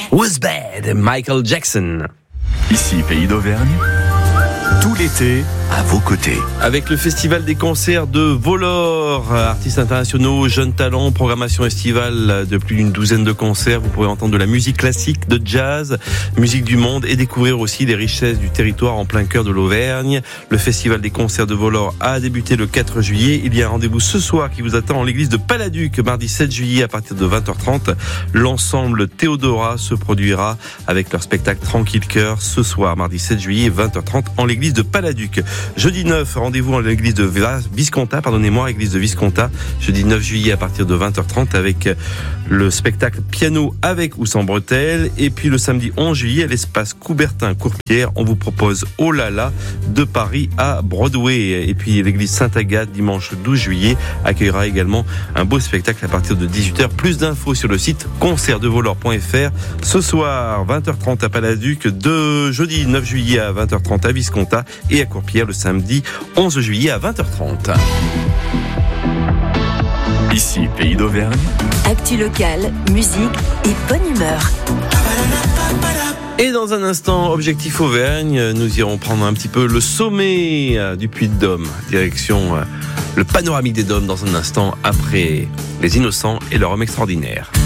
Was Bad, Michael Jackson. Ici, Pays d'Auvergne, tout l'été, à vos côtés. Avec le Festival des concerts de Vollore, artistes internationaux, jeunes talents, programmation estivale de plus d'une douzaine de concerts. Vous pourrez entendre de la musique classique, de jazz, musique du monde et découvrir aussi les richesses du territoire en plein cœur de l'Auvergne. Le Festival des concerts de Vollore a débuté le 4 juillet. Il y a un rendez-vous ce soir qui vous attend en l'église de Paladuc, mardi 7 juillet à partir de 20h30. L'ensemble Théodora se produira avec leur spectacle Tranquille Cœur ce soir, mardi 7 juillet, 20h30 en l'église de Paladuc. Jeudi 9, rendez-vous en l'église de Visconta, église de Visconta, jeudi 9 juillet à partir de 20h30 avec le spectacle Piano avec ou sans bretelles. Et puis le samedi 11 juillet à l'espace Coubertin-Courpierre, on vous propose Oh là là de Paris à Broadway. Et puis l'église Sainte-Agathe, dimanche 12 juillet, accueillera également un beau spectacle à partir de 18h. Plus d'infos sur le site concertdevollore.fr. Ce soir, 20h30 à Paladuc, de jeudi 9 juillet à 20h30 à Visconta et à Courpierre le samedi 11 juillet à 20h30. Ici, Pays d'Auvergne. Actu locale, musique et bonne humeur. Et dans un instant, Objectif Auvergne, nous irons prendre un petit peu le sommet du Puy-de-Dôme, direction le panoramique des Dômes dans un instant après Les Innocents et leur homme extraordinaire.